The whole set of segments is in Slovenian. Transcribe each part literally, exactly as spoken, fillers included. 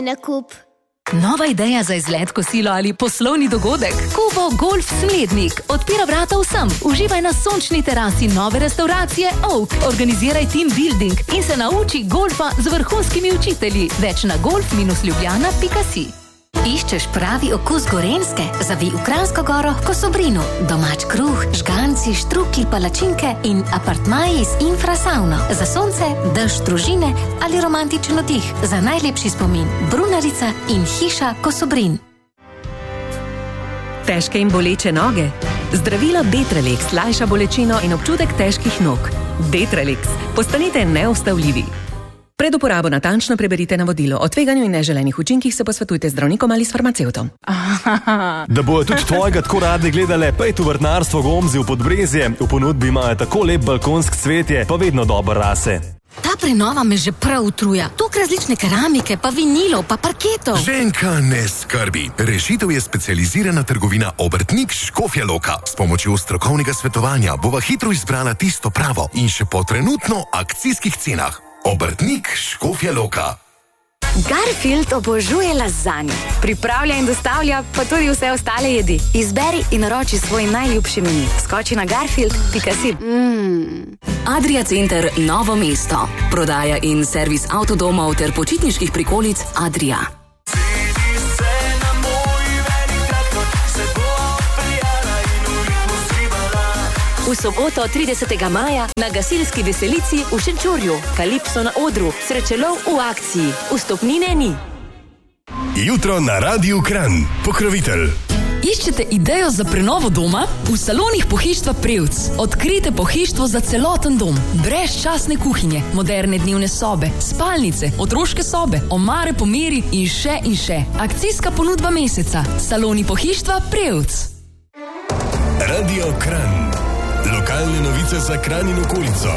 nakup. Nova ideja za izlet, kosilo ali poslovni dogodek? Kubo Golf Slednik odpira vrata vsem. Uživaj na sončni terasi nove restauracije Oak. Organiziraj team building in se nauči golfa z vrhunskimi učitelji. Več na golf ljubljana pika si. Iščeš pravi okus Gorenjske? Zavij v Kranjsko Goro k Kosobrinu. Domač kruh, žganci, štruklji, palačinke in apartmaji z infrasavno. Za sonce, dež, družine ali romantičen oddih. Za najlepši spomin Brunarica in hiša Kosobrin. Težke in boleče noge? Zdravilo Detralex lajša bolečino in občutek težkih nog. Detralex. Postanite neustavljivi. Pred uporabo natančno preberite navodilo. O tveganju in neželenih učinkih se posvetujte z zdravnikom ali s farmacevtom. Da bojo tudi tvojega tako radi gledale, pejte v vrtnarstvo Gomzi v Podbrezje. V ponudbi imajo tako lep balkonsk cvetje, pa vedno dober rase. Ta prenova me že prav utruja. Tok različne keramike, pa vinilov, pa parketov. Ženka, ne skrbi. Rešitev je specializirana trgovina Obrtnik Škofja Loka. S pomočjo strokovnega svetovanja bova hitro izbrala tisto pravo in še po trenutno akcijskih cenah. Obrtnik Škofja Loka. Garfield obožuje lazanjo. Pripravlja in dostavlja pa tudi vse ostale jedi. Izberi in naroči svoj najljubši meni. Skoči na garfield pika si. Mm. Adria Center Novo mesto. Prodaja in servis avtodomov ter počitniških prikolic Adria. V soboto tridesetega maja na gasilski veselici v Šenčurju. Kalipso na odru, srečelov v akciji. Vstopnine ni. Jutro na Radiu Kranj. Pokrovitelj. Iščete idejo za prenovo doma? V salonih Pohištva Prevc. Odkrite pohištvo za celoten dom. Brezčasne kuhinje, moderne dnevne sobe, spalnice, otroške sobe, omare po meri in še in še. Akcijska ponudba meseca. Saloni Pohištva Prevc. Radio Kranj. Lokalne novice za Kranj in okolico.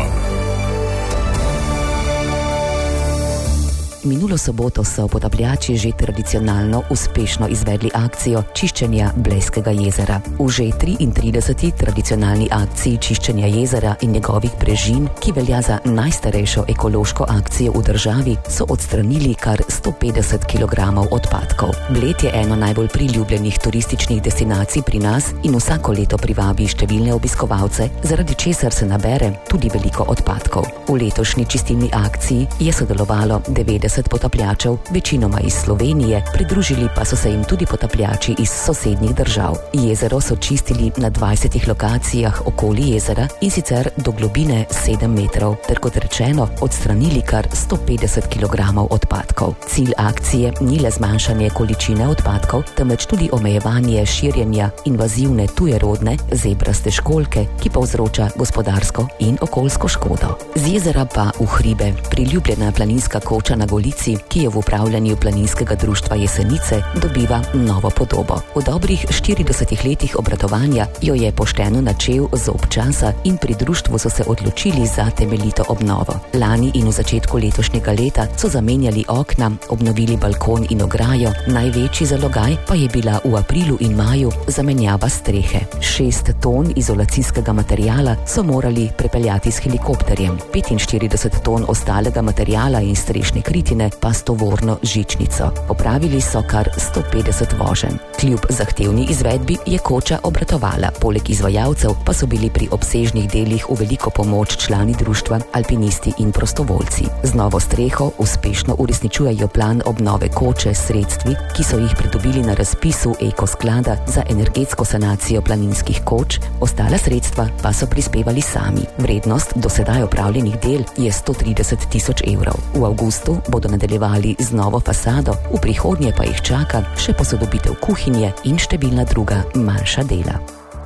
Minulo soboto so potapljači že tradicionalno uspešno izvedli akcijo čiščenja Blejskega jezera. V že triintrideseti tradicionalni akciji čiščenja jezera in njegovih brežin, ki velja za najstarejšo ekološko akcijo v državi, so odstranili kar sto petdeset kilogramov odpadkov. Bled je eno najbolj priljubljenih turističnih destinacij pri nas in vsako leto privabi številne obiskovalce, zaradi česar se nabere tudi veliko odpadkov. V letošnji čistilni akciji je sodelovalo devetdeset potapljačev, večinoma iz Slovenije, pridružili pa so se jim tudi potapljači iz sosednjih držav. Jezero so čistili na dvajsetih lokacijah okoli jezera in sicer do globine sedem metrov, ter kot rečeno, odstranili kar sto petdeset kilogramov odpadkov. Cilj akcije ni le zmanjšanje količine odpadkov, temveč tudi omejevanje širjenja invazivne tujerodne zebraste školjke, ki povzroča gospodarsko in okoljsko škodo. Z jezera pa v hribe priljubljena planinska koča na Golici, ki je v upravljanju planinskega društva Jesenice, dobiva novo podobo. V dobrih štiridesetih letih obratovanja jo je pošteno načel zob časa in pri društvu so se odločili za temeljito obnovo. Lani in v začetku letošnjega leta so zamenjali okna, obnovili balkon in ograjo, največji zalogaj pa je bila v aprilu in maju zamenjava strehe. Šest ton izolacijskega materijala so morali prepeljati s helikopterjem, petinštirideset ton ostalega materijala in strešne kritine pa s tovorno žičnico. Opravili so kar sto petdeset voženj. Kljub zahtevni izvedbi je koča obratovala. Poleg izvajalcev pa so bili pri obsežnih delih v veliko pomoč člani društva, alpinisti in prostovoljci. Z novo streho uspešno uresničujejo plan obnove koče s sredstvi, ki so jih pridobili na razpisu Eko sklada za energetsko sanacijo planinskih koč, ostala sredstva pa so prispevali sami. Vrednost do sedaj opravljenih del je sto trideset tisoč evrov. V avgustu bodo nadaljevali z novo fasado, v prihodnje pa jih čaka še posodobitev kuhinje in številna druga manjša dela.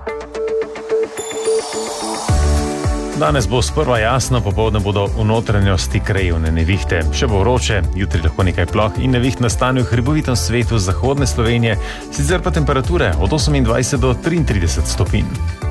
Danes bo sprva jasno, popoldne bodo v notranjosti krajevne nevihte. Še bo vroče, jutri lahko nekaj ploh in neviht nastane v hribovitem svetu zahodne Slovenije, sicer pa temperature od osemindvajset do triintrideset stopinj.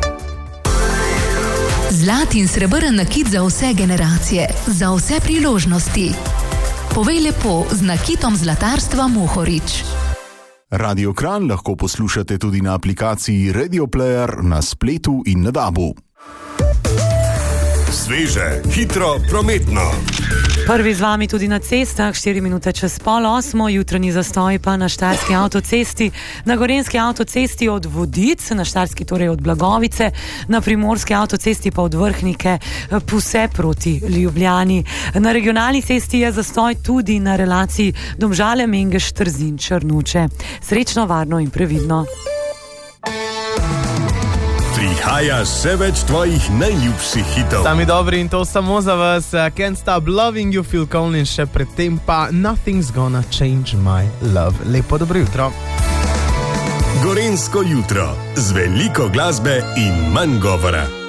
Zlat in srebrn nakit za vse generacije, za vse priložnosti. Povej lepo z nakitom zlatarstva Mohorič. Radio Kranj lahko poslušate tudi na aplikaciji Radio Player, na spletu in na dabu. Sveže, hitro, prometno. Prvi z vami tudi na cestah, štiri minute čez pol osmo, jutranji zastoj pa na Štajerski avtocesti, na Gorenjski avtocesti od Vodic, na Štajerski torej od Blagovice, na Primorski avtocesti pa od Vrhnike, vse proti Ljubljani. Na regionalni cesti je zastoj tudi na relaciji Domžale, Mengeš, Trzin, Črnuče. Srečno, varno in previdno. Prihaja še več tvojih najljubših hitov. Sami dobri in to samo za vas. Can't Stop Loving You, Phil Collins, še predtem pa Nothing's Gonna Change My Love. Lepo dobro jutro. Gorenjsko jutro z veliko glasbe in manj govora.